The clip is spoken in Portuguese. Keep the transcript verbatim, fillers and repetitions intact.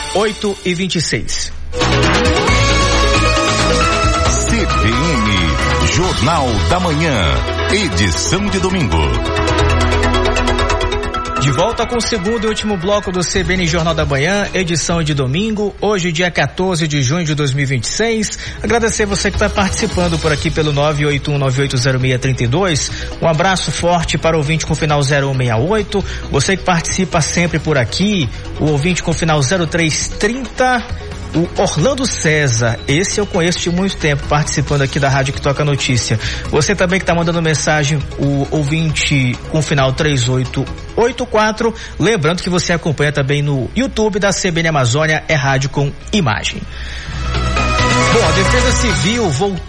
oito e vinte e seis. C B N Jornal da Manhã, edição de domingo. De volta com o segundo e último bloco do C B N Jornal da Manhã, edição de domingo, hoje dia quatorze de junho de dois mil e vinte e seis. Agradecer você que está participando por aqui pelo nove oito um nove oito zero seis três dois. Um abraço forte para o ouvinte com final zero um seis oito. Você que participa sempre por aqui, o ouvinte com final zero três trinta. O Orlando César, esse eu conheço de muito tempo, participando aqui da Rádio que Toca Notícia. Você também que está mandando mensagem, o ouvinte com final três oito oito quatro. Lembrando que você acompanha também no YouTube da C B N Amazônia, é rádio com imagem. Bom, a Defesa Civil voltou